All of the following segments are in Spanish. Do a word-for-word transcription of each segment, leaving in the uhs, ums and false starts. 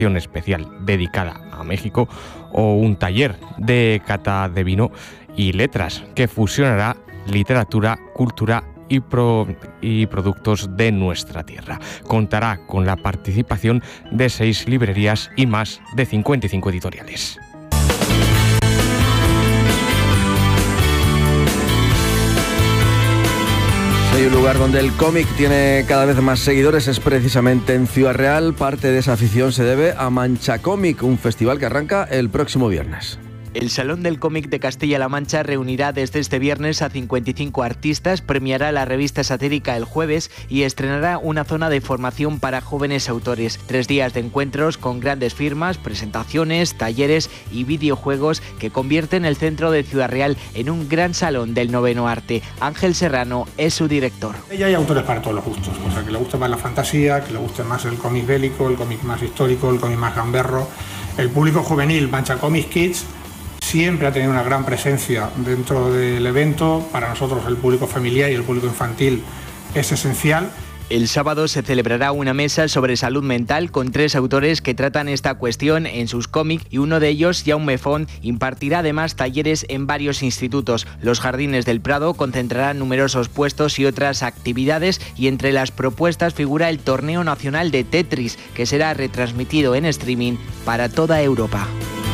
especial dedicada a México o un taller de cata de vino y letras que fusionará literatura, cultura y, pro, y productos de nuestra tierra. Contará con la participación de seis librerías y más de cincuenta y cinco editoriales. Hay un lugar donde el cómic tiene cada vez más seguidores, es precisamente en Ciudad Real. Parte de esa afición se debe a Mancha Cómic, un festival que arranca el próximo viernes. El Salón del Cómic de Castilla-La Mancha reunirá desde este viernes a cincuenta y cinco artistas, premiará la revista satírica el jueves y estrenará una zona de formación para jóvenes autores. Tres días de encuentros con grandes firmas, presentaciones, talleres y videojuegos que convierten el centro de Ciudad Real en un gran salón del noveno arte. Ángel Serrano es su director. Ya hay autores para todos los gustos, o sea, que le guste más la fantasía, que le guste más el cómic bélico, el cómic más histórico, el cómic más gamberro. El público juvenil, Mancha Comics Kids, siempre ha tenido una gran presencia dentro del evento. Para nosotros el público familiar y el público infantil es esencial. El sábado se celebrará una mesa sobre salud mental con tres autores que tratan esta cuestión en sus cómics y uno de ellos, Jaume Font, impartirá además talleres en varios institutos. Los Jardines del Prado concentrarán numerosos puestos y otras actividades y entre las propuestas figura el Torneo Nacional de Tetris, que será retransmitido en streaming para toda Europa.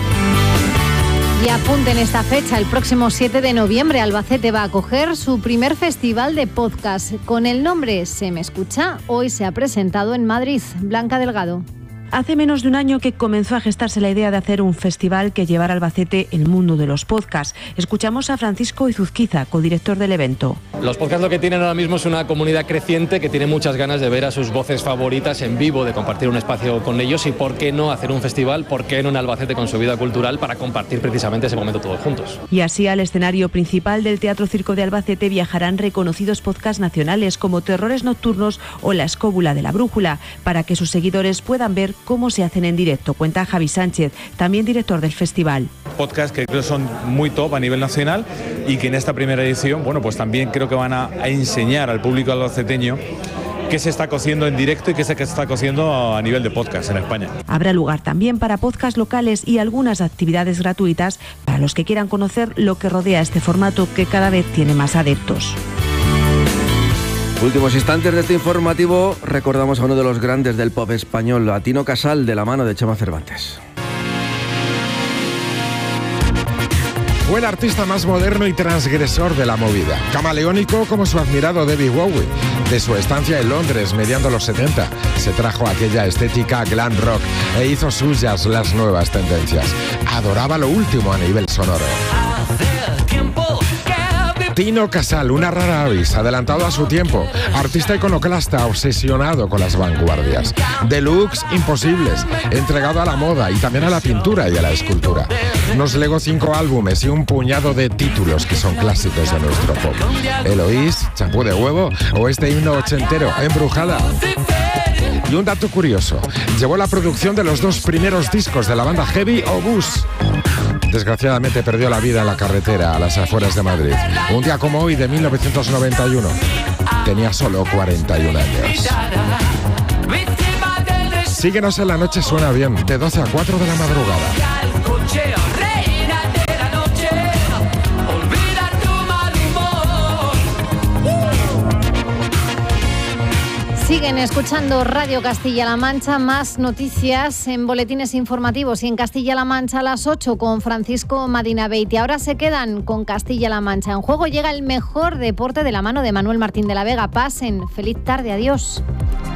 Y apunten esta fecha, el próximo siete de noviembre Albacete va a acoger su primer festival de podcast con el nombre Se me escucha. Hoy se ha presentado en Madrid. Blanca Delgado. Hace menos de un año que comenzó a gestarse la idea de hacer un festival que llevara a Albacete el mundo de los podcasts. Escuchamos a Francisco Izuzquiza, codirector del evento. Los podcasts lo que tienen ahora mismo es una comunidad creciente que tiene muchas ganas de ver a sus voces favoritas en vivo, de compartir un espacio con ellos y por qué no hacer un festival, por qué no en Albacete con su vida cultural para compartir precisamente ese momento todos juntos. Y así al escenario principal del Teatro Circo de Albacete viajarán reconocidos podcasts nacionales como Terrores Nocturnos o La Escóbula de la Brújula, para que sus seguidores puedan ver cómo se hacen en directo, cuenta Javi Sánchez, también director del festival. Podcasts que creo son muy top a nivel nacional y que en esta primera edición, bueno, pues también creo que van a, a enseñar al público albaceteño qué se está cociendo en directo y qué se está cociendo a nivel de podcast en España. Habrá lugar también para podcasts locales y algunas actividades gratuitas para los que quieran conocer lo que rodea este formato que cada vez tiene más adeptos. Últimos instantes de este informativo, recordamos a uno de los grandes del pop español, a Tino Casal, de la mano de Chema Cervantes. Fue el artista más moderno y transgresor de la movida, camaleónico como su admirado David Bowie. De su estancia en Londres, mediando los setenta, se trajo aquella estética glam rock e hizo suyas las nuevas tendencias. Adoraba lo último a nivel sonoro. Tino Casal, una rara avis, adelantado a su tiempo, artista iconoclasta, obsesionado con las vanguardias, deluxe imposibles, entregado a la moda y también a la pintura y a la escultura. Nos legó cinco álbumes y un puñado de títulos que son clásicos de nuestro pop. Eloís, Champú de Huevo o este himno ochentero, Embrujada. Y un dato curioso, llevó la producción de los dos primeros discos de la banda Heavy Obús. Desgraciadamente perdió la vida en la carretera a las afueras de Madrid. Un día como hoy de mil novecientos noventa y uno. Tenía solo cuarenta y un años. Síguenos en La Noche Suena Bien, de doce a cuatro de la madrugada. Siguen escuchando Radio Castilla-La Mancha, más noticias en boletines informativos y en Castilla-La Mancha a las ocho con Francisco Madinabeiti. Ahora se quedan con Castilla-La Mancha. En juego llega el mejor deporte de la mano de Manuel Martín de la Vega. Pasen, feliz tarde, adiós.